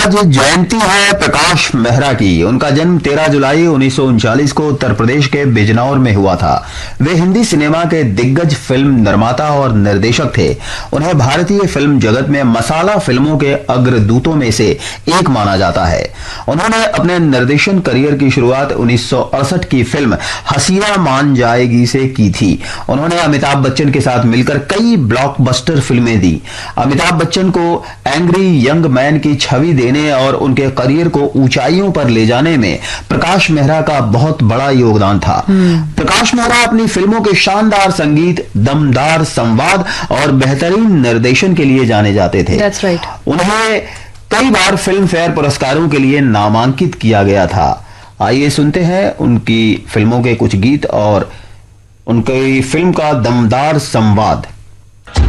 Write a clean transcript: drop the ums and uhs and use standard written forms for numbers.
आज जयंती है प्रकाश मेहरा की। उनका जन्म 13 जुलाई 1939 को उत्तर प्रदेश के बिजनौर में हुआ था। वे हिंदी सिनेमा के दिग्गज फिल्म निर्माता और निर्देशक थे। उन्हें भारतीय फिल्म जगत में मसाला फिल्मों के अग्रदूतों में से एक माना जाता है। उन्होंने अपने निर्देशन करियर की शुरुआत 1968 की फिल्म हसीना मान जाएगी से की थी। उन्होंने अमिताभ बच्चन के साथ मिलकर कई ब्लॉकबस्टर फिल्में दी। अमिताभ बच्चन को एंग्री यंग मैन की छवि देने और उनके करियर को ऊंचाइयों पर ले जाने में प्रकाश मेहरा का बहुत बड़ा योगदान था। प्रकाश मेहरा अपनी फिल्मों के शानदार संगीत, दमदार संवाद और बेहतरीन निर्देशन के लिए जाने जाते थे। That's right. उन्हें कई बार फिल्म फेयर पुरस्कारों के लिए नामांकित किया गया था। आइए सुनते हैं उनकी फिल्मों के कुछ गीत और उनकी फिल्म का दमदार संवाद।